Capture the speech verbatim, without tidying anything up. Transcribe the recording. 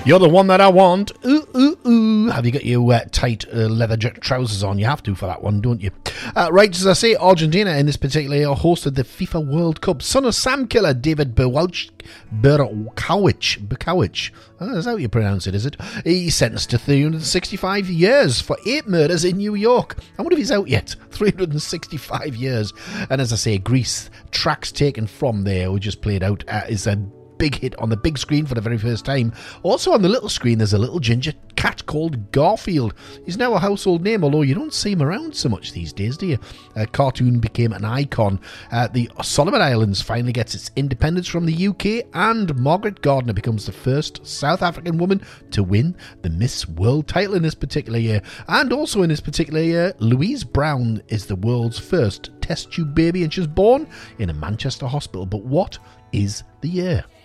You're the one that I want. Ooh, ooh, ooh. Have you got your uh, tight uh, leather j- trousers on? You have to for that one, don't you? Uh, right, as I say, Argentina in this particular year hosted the FIFA World Cup. Son of Sam Killer, David Berwouch, Berkowicz, Berkowicz. Oh, that's how you pronounce it, is it? He's sentenced to three hundred sixty-five years for eight murders in New York. I wonder if he's out yet. three hundred sixty-five years. And as I say, Greece, tracks taken from there, we just played out, uh, is a big hit on the big screen for the very first time. Also on the little screen, there's a little ginger cat called Garfield. He's now a household name, although you don't see him around so much these days, do you? A cartoon became an icon. Uh, the Solomon Islands finally gets its independence from the U K, and Margaret Gardner becomes the first South African woman to win the Miss World title in this particular year. And also in this particular year, Louise Brown is the world's first test tube baby, and she's born in a Manchester hospital. But what is the year?